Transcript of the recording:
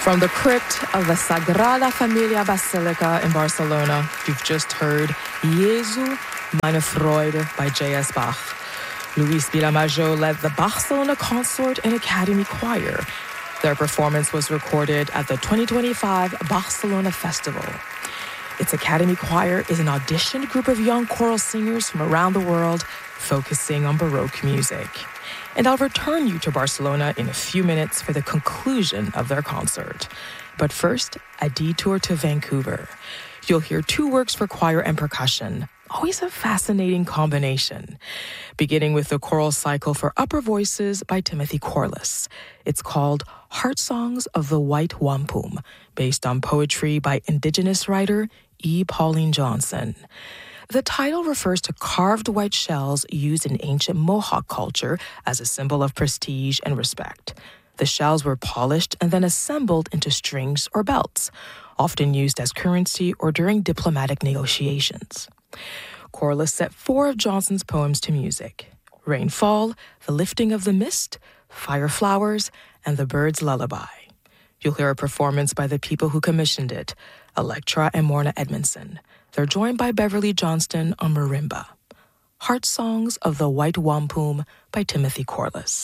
From the crypt of the Sagrada Familia Basilica in Barcelona, you've just heard Jesu, meine Freude by J.S. Bach. Luis Vilamajo led the Barcelona Consort and Academy Choir. Their performance was recorded at the 2025 Barcelona Festival. Its Academy Choir is an auditioned group of young choral singers from around the world focusing on Baroque music. And I'll return you to Barcelona in a few minutes for the conclusion of their concert. But first, a detour to Vancouver. You'll hear two works for choir and percussion. Always a fascinating combination. Beginning with the choral cycle for upper voices by Timothy Corliss. It's called Heart Songs of the White Wampum, based on poetry by Indigenous writer E. Pauline Johnson. The title refers to carved white shells used in ancient Mohawk culture as a symbol of prestige and respect. The shells were polished and then assembled into strings or belts, often used as currency or during diplomatic negotiations. Corliss set four of Johnson's poems to music: Rainfall, The Lifting of the Mist, Fire Flowers, and The Bird's Lullaby. You'll hear a performance by the people who commissioned it, Electra and Morna Edmondson. They're joined by Beverly Johnston on marimba. Heart Songs of the White Wampum by Timothy Corliss.